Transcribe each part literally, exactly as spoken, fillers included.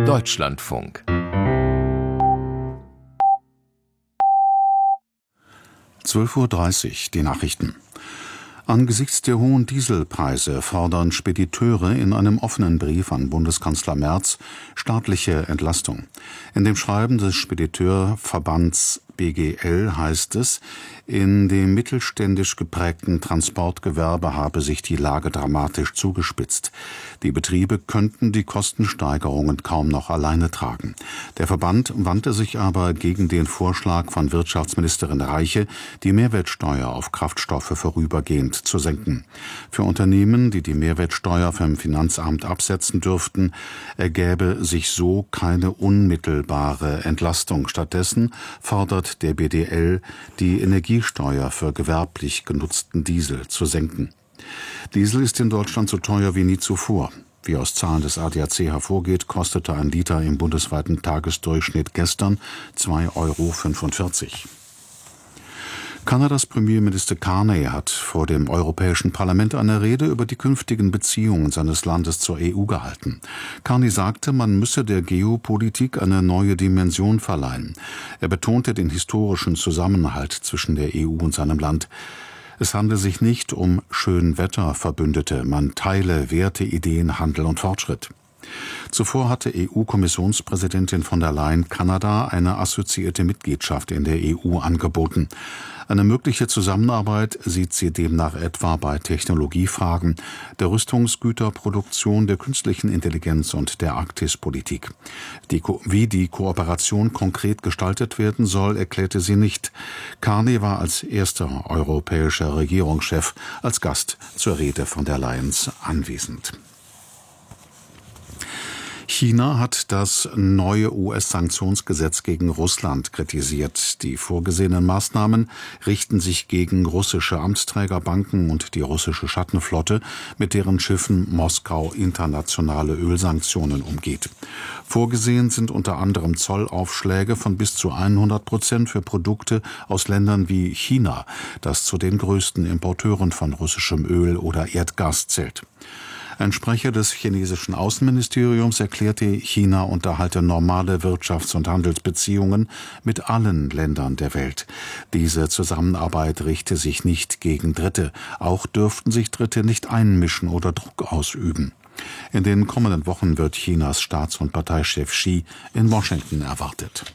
Deutschlandfunk. zwölf Uhr dreißig, die Nachrichten. Angesichts der hohen Dieselpreise fordern Spediteure in einem offenen Brief an Bundeskanzler Merz staatliche Entlastung. In dem Schreiben des Spediteurverbands B G L heißt es, in dem mittelständisch geprägten Transportgewerbe habe sich die Lage dramatisch zugespitzt. Die Betriebe könnten die Kostensteigerungen kaum noch alleine tragen. Der Verband wandte sich aber gegen den Vorschlag von Wirtschaftsministerin Reiche, die Mehrwertsteuer auf Kraftstoffe vorübergehend zu senken. Für Unternehmen, die die Mehrwertsteuer vom Finanzamt absetzen dürften, ergäbe sich so keine unmittelbare Entlastung. Stattdessen fordert der B D L, die Energiesteuer für gewerblich genutzten Diesel zu senken. Diesel ist in Deutschland so teuer wie nie zuvor. Wie aus Zahlen des A D A C hervorgeht, kostete ein Liter im bundesweiten Tagesdurchschnitt gestern zwei Euro fünfundvierzig. Kanadas Premierminister Carney hat vor dem Europäischen Parlament eine Rede über die künftigen Beziehungen seines Landes zur E U gehalten. Carney sagte, man müsse der Geopolitik eine neue Dimension verleihen. Er betonte den historischen Zusammenhalt zwischen der E U und seinem Land. Es handle sich nicht um Schönwetterverbündete, man teile Werte, Ideen, Handel und Fortschritt. Zuvor hatte E U-Kommissionspräsidentin von der Leyen Kanada eine assoziierte Mitgliedschaft in der E U angeboten. Eine mögliche Zusammenarbeit sieht sie demnach etwa bei Technologiefragen, der Rüstungsgüterproduktion, der künstlichen Intelligenz und der Arktispolitik. Die Ko- wie die Kooperation konkret gestaltet werden soll, erklärte sie nicht. Carney war als erster europäischer Regierungschef als Gast zur Rede von der Leyen anwesend. China hat das neue U S-Sanktionsgesetz gegen Russland kritisiert. Die vorgesehenen Maßnahmen richten sich gegen russische Amtsträger, Banken und die russische Schattenflotte, mit deren Schiffen Moskau internationale Ölsanktionen umgeht. Vorgesehen sind unter anderem Zollaufschläge von bis zu hundert Prozent für Produkte aus Ländern wie China, das zu den größten Importeuren von russischem Öl oder Erdgas zählt. Ein Sprecher des chinesischen Außenministeriums erklärte, China unterhalte normale Wirtschafts- und Handelsbeziehungen mit allen Ländern der Welt. Diese Zusammenarbeit richte sich nicht gegen Dritte. Auch dürften sich Dritte nicht einmischen oder Druck ausüben. In den kommenden Wochen wird Chinas Staats- und Parteichef Xi in Washington erwartet.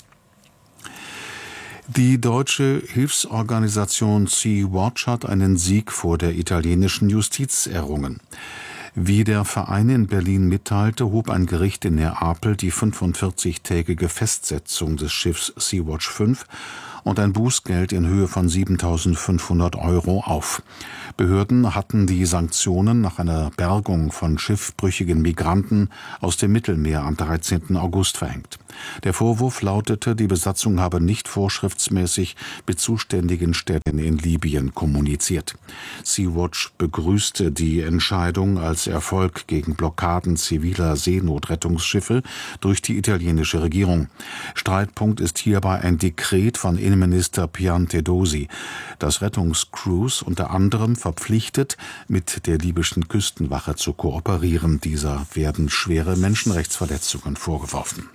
Die deutsche Hilfsorganisation Sea-Watch hat einen Sieg vor der italienischen Justiz errungen. Wie der Verein in Berlin mitteilte, hob ein Gericht in Neapel die fünfundvierzigtägige Festsetzung des Schiffs Sea-Watch fünf und ein Bußgeld in Höhe von siebentausendfünfhundert Euro auf. Behörden hatten die Sanktionen nach einer Bergung von schiffbrüchigen Migranten aus dem Mittelmeer am dreizehnten August verhängt. Der Vorwurf lautete, die Besatzung habe nicht vorschriftsmäßig mit zuständigen Stellen in Libyen kommuniziert. Sea-Watch begrüßte die Entscheidung als Erfolg gegen Blockaden ziviler Seenotrettungsschiffe durch die italienische Regierung. Streitpunkt ist hierbei ein Dekret von Innenminister Piantedosi, das Rettungscrews unter anderem verpflichtet, mit der libyschen Küstenwache zu kooperieren. Dieser werden schwere Menschenrechtsverletzungen vorgeworfen.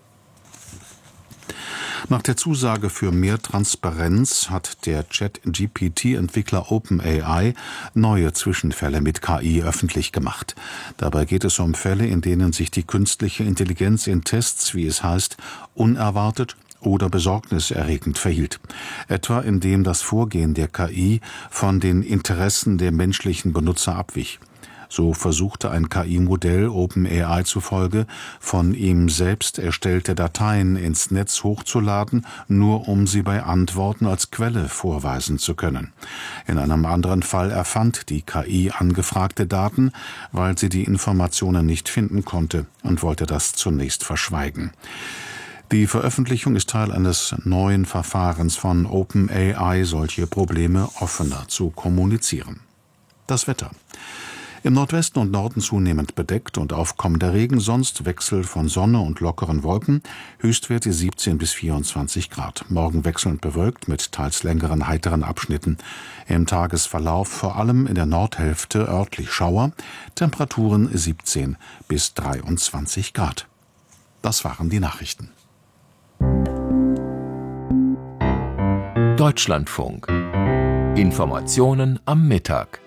Nach der Zusage für mehr Transparenz hat der Chat-G P T-Entwickler OpenAI neue Zwischenfälle mit K I öffentlich gemacht. Dabei geht es um Fälle, in denen sich die künstliche Intelligenz in Tests, wie es heißt, unerwartet oder besorgniserregend verhielt. Etwa indem das Vorgehen der K I von den Interessen der menschlichen Benutzer abwich. So versuchte ein K I-Modell OpenAI zufolge, von ihm selbst erstellte Dateien ins Netz hochzuladen, nur um sie bei Antworten als Quelle vorweisen zu können. In einem anderen Fall erfand die K I angefragte Daten, weil sie die Informationen nicht finden konnte und wollte das zunächst verschweigen. Die Veröffentlichung ist Teil eines neuen Verfahrens von OpenAI, solche Probleme offener zu kommunizieren. Das Wetter. Im Nordwesten und Norden zunehmend bedeckt und aufkommender Regen, sonst Wechsel von Sonne und lockeren Wolken, Höchstwerte siebzehn bis vierundzwanzig Grad. Morgen wechselnd bewölkt mit teils längeren heiteren Abschnitten. Im Tagesverlauf vor allem in der Nordhälfte örtlich Schauer, Temperaturen siebzehn bis dreiundzwanzig Grad. Das waren die Nachrichten. Deutschlandfunk. Informationen am Mittag.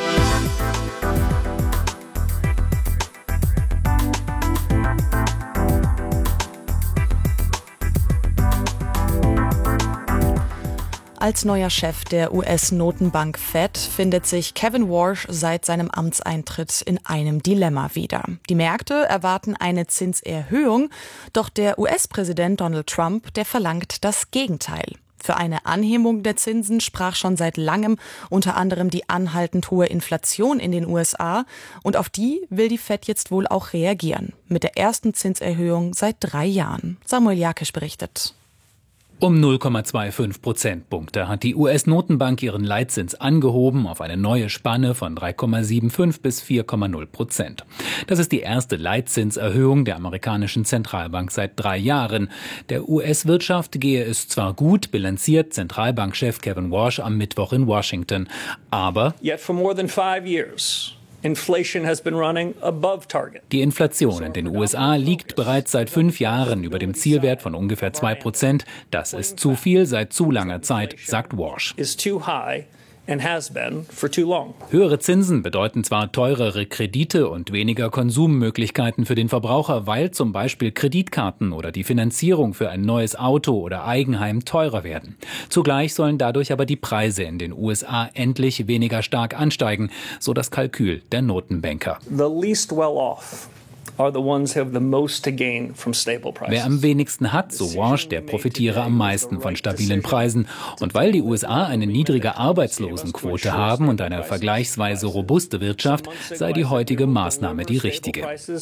Als neuer Chef der U S-Notenbank Fed findet sich Kevin Warsh seit seinem Amtseintritt in einem Dilemma wieder. Die Märkte erwarten eine Zinserhöhung, doch der U S-Präsident Donald Trump, der verlangt das Gegenteil. Für eine Anhebung der Zinsen sprach schon seit langem unter anderem die anhaltend hohe Inflation in den U S A, und auf die will die Fed jetzt wohl auch reagieren. Mit der ersten Zinserhöhung seit drei Jahren. Samuel Jakisch berichtet. Um null Komma fünfundzwanzig Prozentpunkte hat die U S-Notenbank ihren Leitzins angehoben auf eine neue Spanne von drei Komma fünfundsiebzig bis vier Komma null Prozent. Das ist die erste Leitzinserhöhung der amerikanischen Zentralbank seit drei Jahren. Der U S-Wirtschaft gehe es zwar gut, bilanziert Zentralbankchef Kevin Warsh am Mittwoch in Washington, aber Yet for more than five years. Inflation has been running above target. Die Inflation in den U S A liegt bereits seit fünf Jahren über dem Zielwert von ungefähr zwei Prozent. Das ist zu viel seit zu langer Zeit, sagt Warsh. Is too high and has been for too long. Höhere Zinsen bedeuten zwar teurere Kredite und weniger Konsummöglichkeiten für den Verbraucher, weil zum Beispiel Kreditkarten oder die Finanzierung für ein neues Auto oder Eigenheim teurer werden. Zugleich sollen dadurch aber die Preise in den U S A endlich weniger stark ansteigen, so das Kalkül der Notenbanker. The least well off are the ones who have the most to gain from stable prices. Wer am wenigsten hat, so Warsh, der profitiere am meisten von stabilen Preisen. Und weil die U S A eine niedrige Arbeitslosenquote haben und eine vergleichsweise robuste Wirtschaft, sei die heutige Maßnahme die richtige.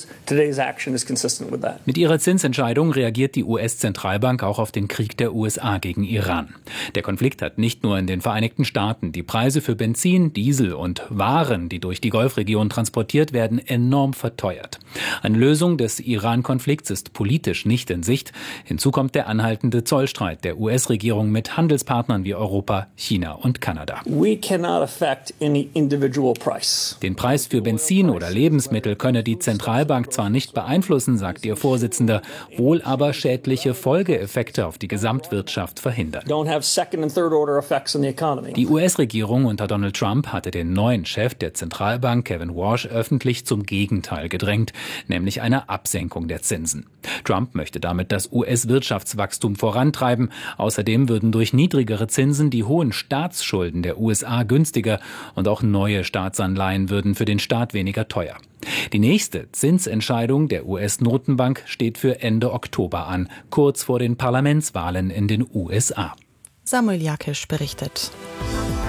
Mit ihrer Zinsentscheidung reagiert die U S-Zentralbank auch auf den Krieg der U S A gegen Iran. Der Konflikt hat nicht nur in den Vereinigten Staaten die Preise für Benzin, Diesel und Waren, die durch die Golfregion transportiert werden, enorm verteuert. Eine Lösung des Iran-Konflikts ist politisch nicht in Sicht. Hinzu kommt der anhaltende Zollstreit der U S-Regierung mit Handelspartnern wie Europa, China und Kanada. We cannot affect any individual price. Den Preis für Benzin oder Lebensmittel könne die Zentralbank zwar nicht beeinflussen, sagt ihr Vorsitzender, wohl aber schädliche Folgeeffekte auf die Gesamtwirtschaft verhindern. Don't have second and third order effects on the economy. Die U S-Regierung unter Donald Trump hatte den neuen Chef der Zentralbank, Kevin Warsh, öffentlich zum Gegenteil gedrängt, nämlich eine Absenkung der Zinsen. Trump möchte damit das U S-Wirtschaftswachstum vorantreiben. Außerdem würden durch niedrigere Zinsen die hohen Staatsschulden der U S A günstiger und auch neue Staatsanleihen würden für den Staat weniger teuer. Die nächste Zinsentscheidung der U S-Notenbank steht für Ende Oktober an, kurz vor den Parlamentswahlen in den U S A. Samuel Jakisch berichtet.